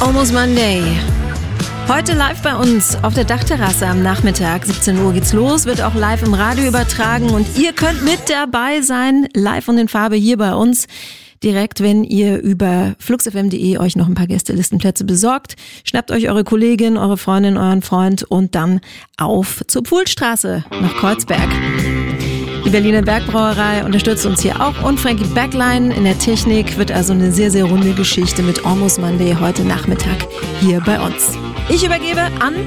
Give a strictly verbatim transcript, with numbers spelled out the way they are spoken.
Almost Monday. Heute live bei uns auf der Dachterrasse am Nachmittag. siebzehn Uhr geht's los, wird auch live im Radio übertragen und ihr könnt mit dabei sein, live und in Farbe hier bei uns. Direkt, wenn ihr über flux f m punkt de euch noch ein paar Gästelistenplätze besorgt. Schnappt euch eure Kollegin, eure Freundin, euren Freund und dann auf zur Pfuhlstraße nach Kreuzberg. Die Berliner Bergbrauerei unterstützt uns hier auch und Frankie Backline in der Technik. Wird also eine sehr, sehr runde Geschichte mit Almost Monday heute Nachmittag hier bei uns. Ich übergebe an